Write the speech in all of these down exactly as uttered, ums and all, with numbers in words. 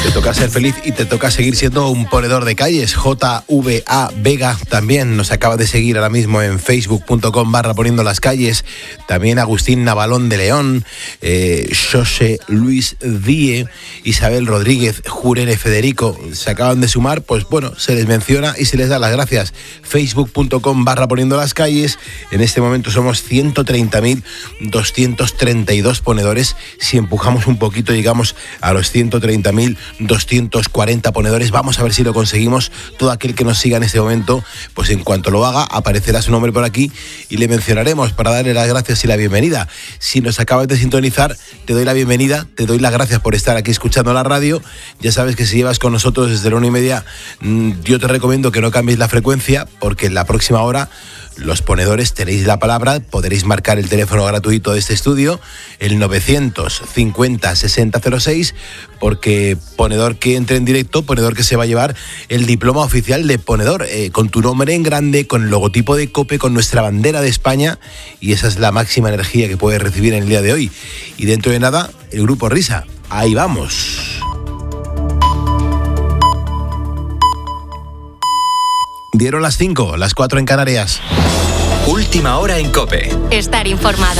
Te toca ser feliz y te toca seguir siendo un ponedor de calles. J V A Vega también nos acaba de seguir ahora mismo en facebook punto com barra poniendo las calles. También Agustín Navalón de León, eh, José Luis Die, Isabel Rodríguez, Jurere Federico, se acaban de sumar, pues bueno, se les menciona y se les da las gracias. facebook punto com barra poniendo las calles. En este momento somos ciento treinta mil doscientos treinta y dos ponedores. Si empujamos un poquito llegamos a los ciento treinta mil doscientos cuarenta ponedores. Vamos a ver si lo conseguimos. Todo aquel que nos siga en este momento, pues en cuanto lo haga, aparecerá su nombre por aquí y le mencionaremos para darle las gracias y la bienvenida. Si nos acabas de sintonizar, te doy la bienvenida, te doy las gracias por estar aquí escuchando la radio. Ya sabes que si llevas con nosotros desde la una y media, yo te recomiendo que no cambies la frecuencia, porque en la próxima hora los ponedores tenéis la palabra, podréis marcar el teléfono gratuito de este estudio, el novecientos cincuenta sesenta cero seis, porque ponedor que entre en directo, ponedor que se va a llevar el diploma oficial de ponedor, eh, con tu nombre en grande, con el logotipo de COPE, con nuestra bandera de España, y esa es la máxima energía que puedes recibir en el día de hoy. Y dentro de nada, el Grupo Risa. Ahí vamos. Dieron las cinco, las cuatro en Canarias. Última hora en COPE. Estar informado.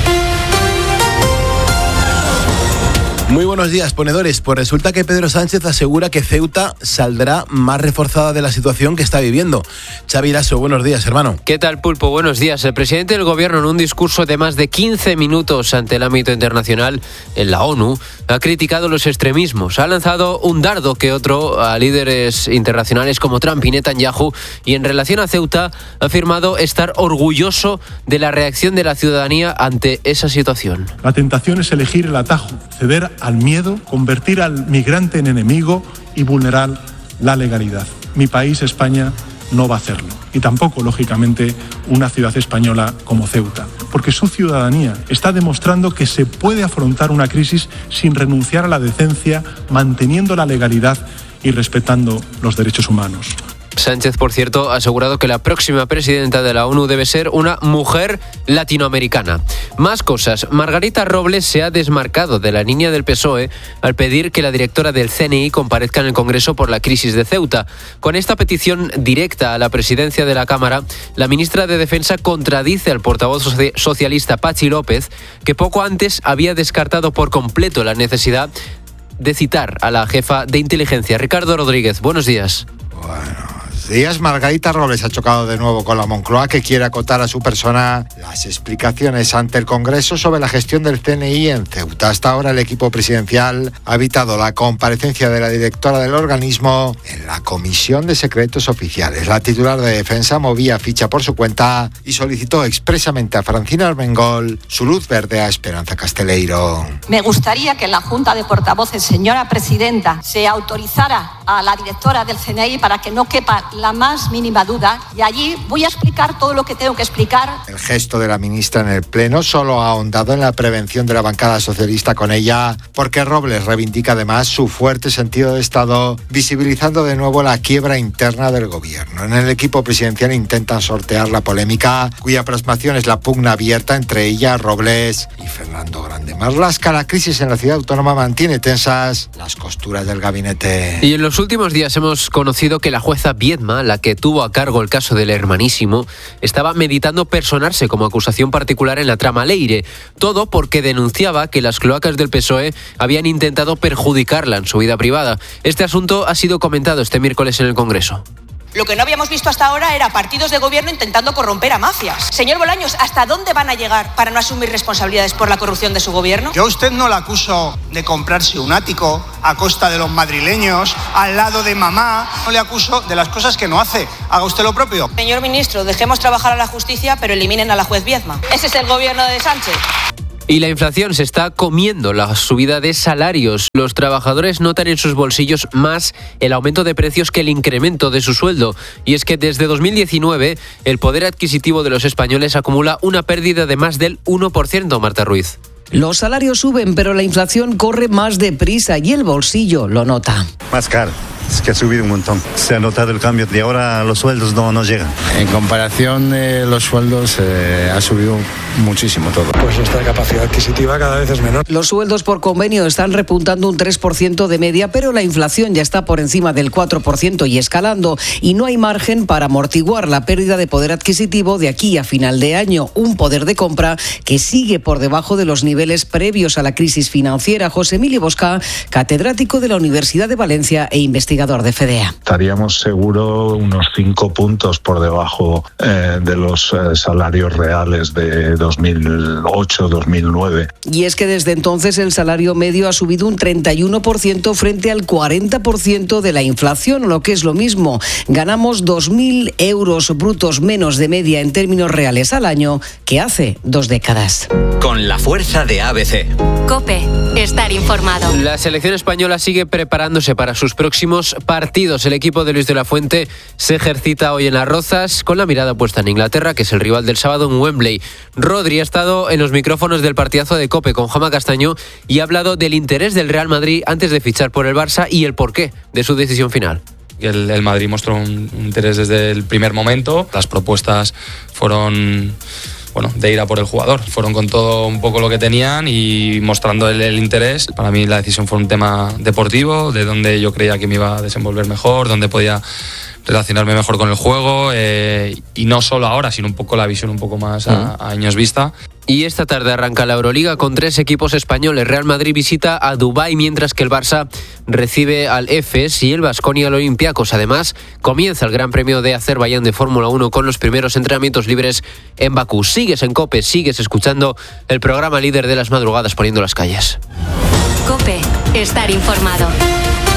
Muy buenos días, ponedores. Pues resulta que Pedro Sánchez asegura que Ceuta saldrá más reforzada de la situación que está viviendo. Xavi Lasso, buenos días, hermano. ¿Qué tal, Pulpo? Buenos días. El presidente del gobierno, en un discurso de más de quince minutos ante el ámbito internacional en la ONU, ha criticado los extremismos. Ha lanzado un dardo que otro a líderes internacionales como Trump y Netanyahu, y en relación a Ceuta ha afirmado estar orgulloso de la reacción de la ciudadanía ante esa situación. La tentación es elegir el atajo, ceder al miedo, convertir al migrante en enemigo y vulnerar la legalidad. Mi país, España, no va a hacerlo. Y tampoco, lógicamente, una ciudad española como Ceuta. Porque su ciudadanía está demostrando que se puede afrontar una crisis sin renunciar a la decencia, manteniendo la legalidad y respetando los derechos humanos. Sánchez, por cierto, ha asegurado que la próxima presidenta de la ONU debe ser una mujer latinoamericana. Más cosas. Margarita Robles se ha desmarcado de la línea del P S O E al pedir que la directora del C N I comparezca en el Congreso por la crisis de Ceuta. Con esta petición directa a la presidencia de la Cámara, la ministra de Defensa contradice al portavoz socialista Patxi López, que poco antes había descartado por completo la necesidad de citar a la jefa de inteligencia. Ricardo Rodríguez, buenos días. Bueno. Días, Margarita Robles ha chocado de nuevo con la Moncloa, que quiere acotar a su persona las explicaciones ante el Congreso sobre la gestión del C N I en Ceuta. Hasta ahora el equipo presidencial ha evitado la comparecencia de la directora del organismo en la Comisión de Secretos Oficiales. La titular de Defensa movía ficha por su cuenta y solicitó expresamente a Francina Armengol su luz verde a Esperanza Casteleiro. Me gustaría que en la Junta de Portavoces, señora presidenta, se autorizara a la directora del C N I para que no quepa la más mínima duda, y allí voy a explicar todo lo que tengo que explicar. El gesto de la ministra en el Pleno solo ha ahondado en la prevención de la bancada socialista con ella, porque Robles reivindica además su fuerte sentido de Estado, visibilizando de nuevo la quiebra interna del gobierno. En el equipo presidencial intentan sortear la polémica, cuya plasmación es la pugna abierta entre ella, Robles y Fernando Grande Marlaska. La crisis en la ciudad autónoma mantiene tensas las costuras del gabinete. Y en los últimos días hemos conocido que la jueza Viedma, la que tuvo a cargo el caso del Hermanísimo, estaba meditando personarse como acusación particular en la trama Leire. Todo porque denunciaba que las cloacas del P S O E habían intentado perjudicarla en su vida privada. Este asunto ha sido comentado este miércoles en el Congreso. Lo que no habíamos visto hasta ahora era partidos de gobierno intentando corromper a mafias. Señor Bolaños, ¿hasta dónde van a llegar para no asumir responsabilidades por la corrupción de su gobierno? Yo a usted no la acuso de comprarse un ático a costa de los madrileños, al lado de mamá. No le acuso de las cosas que no hace. Haga usted lo propio. Señor ministro, dejemos trabajar a la justicia, pero eliminen a la juez Viedma. Ese es el gobierno de Sánchez. Y la inflación se está comiendo la subida de salarios. Los trabajadores notan en sus bolsillos más el aumento de precios que el incremento de su sueldo. Y es que desde dos mil diecinueve el poder adquisitivo de los españoles acumula una pérdida de más del uno por ciento, Marta Ruiz. Los salarios suben, pero la inflación corre más deprisa y el bolsillo lo nota. Más caro. Es que ha subido un montón. Se ha notado el cambio de ahora, los sueldos no, no llegan. En comparación, eh, los sueldos eh, ha subido muchísimo todo. Pues nuestra capacidad adquisitiva cada vez es menor. Los sueldos por convenio están repuntando un tres por ciento de media, pero la inflación ya está por encima del cuatro por ciento y escalando, y no hay margen para amortiguar la pérdida de poder adquisitivo de aquí a final de año, un poder de compra que sigue por debajo de los niveles previos a la crisis financiera. José Emilio Bosca, catedrático de la Universidad de Valencia e investigador de F E D E A. Estaríamos seguro unos cinco puntos por debajo eh, de los eh, salarios reales de dos mil ocho dos mil nueve. Y es que desde entonces el salario medio ha subido un treinta y uno por ciento frente al cuarenta por ciento de la inflación, lo que es lo mismo. Ganamos dos mil euros brutos menos de media en términos reales al año que hace dos décadas. Con la fuerza de A B C. COPE. Estar informado. La selección española sigue preparándose para sus próximos partidos. El equipo de Luis de la Fuente se ejercita hoy en Las Rozas con la mirada puesta en Inglaterra, que es el rival del sábado en Wembley. Rodri ha estado en los micrófonos del partidazo de COPE con Jama Castaño y ha hablado del interés del Real Madrid antes de fichar por el Barça y el porqué de su decisión final. El, el Madrid mostró un, un interés desde el primer momento. Las propuestas fueron... bueno, de ir a por el jugador. Fueron con todo un poco lo que tenían y mostrando el, el interés. Para mí la decisión fue un tema deportivo, de donde yo creía que me iba a desenvolver mejor, donde podía relacionarme mejor con el juego eh, y no solo ahora, sino un poco la visión un poco más a, a años vista. Y esta tarde arranca la Euroliga con tres equipos españoles. Real Madrid visita a Dubái, mientras que el Barça recibe al Efes y el Baskonia al Olympiacos. Además, comienza el Gran Premio de Azerbaiyán de Fórmula uno con los primeros entrenamientos libres en Bakú. Sigues en COPE, sigues escuchando el programa líder de las madrugadas poniendo las calles. COPE. Estar informado.